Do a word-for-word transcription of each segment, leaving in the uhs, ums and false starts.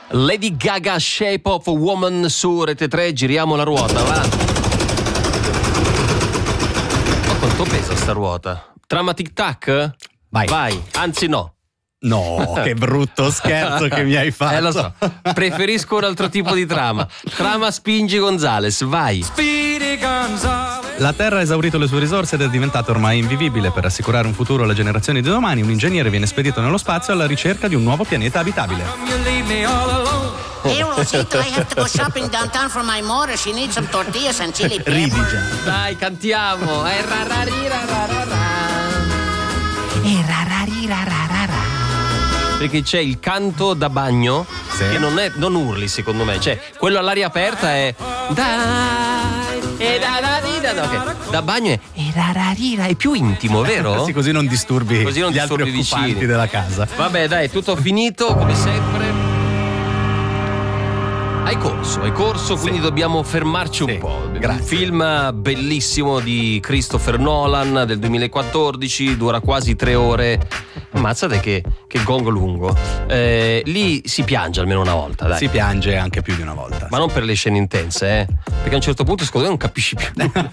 Lady Gaga, Shape of a Woman su Rete tre, giriamo la ruota, va. Ma quanto pesa sta ruota? Trama tic tac? Vai. Vai, anzi no. No, che brutto scherzo che mi hai fatto. Eh, lo so. Preferisco un altro tipo di trama. Trama Spingi Gonzales, vai. La Terra ha esaurito le sue risorse ed è diventata ormai invivibile. Per assicurare un futuro alle generazioni di domani, un ingegnere viene spedito nello spazio alla ricerca di un nuovo pianeta abitabile. Hey, Rosita, I have to go shopping downtown for my mother. She needs some tortillas and chili pepper. Ridi già. Dai, cantiamo. Eh, rararirararara. Eh, rararirararara. Perché c'è il canto da bagno, sì, che non è, non urli secondo me, cioè quello all'aria aperta è dai e da da di da, okay. Da bagno è e rararira, è più intimo, vero? Sì, così non disturbi, così non gli disturbi altri occupanti vicini della casa. Vabbè, dai, tutto finito come sempre. Hai corso, hai corso, quindi sì, dobbiamo fermarci un sì, po'. Grazie. Un film bellissimo di Christopher Nolan del duemilaquattordici, dura quasi tre ore. Ammazzate che, che gong lungo. Eh, lì si piange almeno una volta, dai. Si piange anche più di una volta. Ma non per le scene intense, eh? Perché a un certo punto secondo me non capisci più.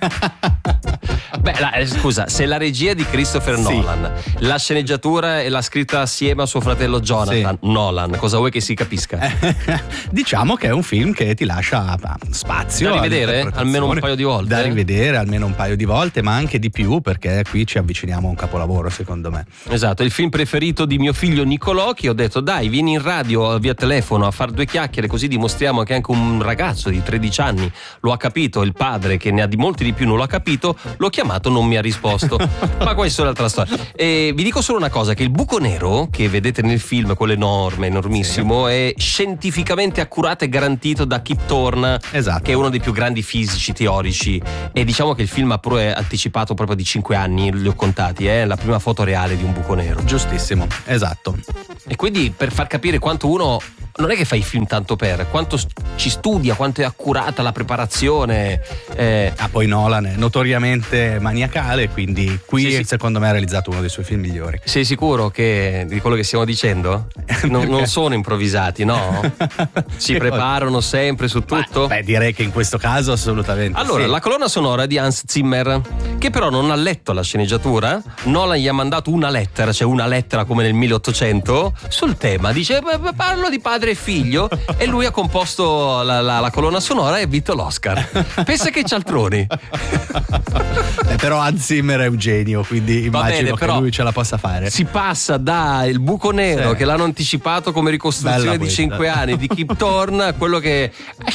Beh, la, eh, scusa, se la regia è di Christopher sì, Nolan, la sceneggiatura e l'ha scritta assieme a suo fratello Jonathan sì, Nolan, cosa vuoi che si capisca? Diciamo che è un film che ti lascia spazio da rivedere almeno un paio di volte. Da rivedere almeno un paio di volte, ma anche di più, perché qui ci avviciniamo a un capolavoro, secondo me. Esatto, il film preferito di mio figlio Nicolò, che ho detto dai, vieni in radio via telefono a far due chiacchiere, così dimostriamo che anche un ragazzo di tredici anni lo ha capito, il padre che ne ha di molti di più non lo ha capito, l'ho chiamato, non mi ha risposto. Ma questa è un'altra storia. E vi dico solo una cosa, che il buco nero che vedete nel film, quello enorme, enormissimo, sì, è scientificamente accurato e garantito da Kip Thorne, esatto, che è uno dei più grandi fisici teorici, e diciamo che il film ha pure anticipato proprio di cinque anni, li ho contati, è eh, la prima foto reale di un buco nero. Giustissimo, esatto. E quindi per far capire quanto uno non è che fa i film tanto per, quanto ci studia, quanto è accurata la preparazione. Eh. Ah, poi Nolan è notoriamente maniacale, quindi qui sì, sì, secondo me ha realizzato uno dei suoi film migliori. Sei sicuro che di quello che stiamo dicendo? Non, non sono improvvisati, no? Si preparano sempre su tutto? Beh, direi che in questo caso assolutamente. Allora, sì, la colonna sonora è di Hans Zimmer, che però non ha letto la sceneggiatura. Nolan gli ha mandato una lettera, cioè una lettera come nel milleottocento, sul tema. Dice, parlo di padre e figlio, e lui ha composto la, la, la colonna sonora e ha vinto l'Oscar. Pensa che cialtroni. Eh, però Hans Zimmer è un genio, quindi immagino bene, che lui ce la possa fare. Si passa da Il buco nero, sì, che l'hanno anticipato come ricostruzione bella di questa, cinque anni di Kip Thorne, a quello che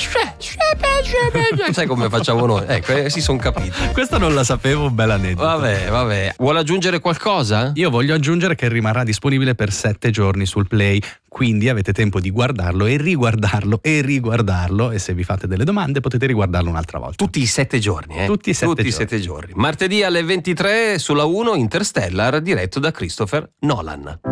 sai come facciamo noi. Ecco, eh, si sono capiti. Questa non la sapevo, bella aneddoto. Vabbè, vabbè. Vuole aggiungere qualcosa? Io voglio aggiungere che rimarrà disponibile per sette giorni sul Play, quindi avete tempo di guardarlo e riguardarlo e riguardarlo, e se vi fate delle domande potete riguardarlo un'altra volta. Tutti i sette giorni, eh? Tutti i sette Tutti giorni. i sette giorni. Martedì alle ventitré sulla uno, Interstellar, diretto da Christopher Nolan.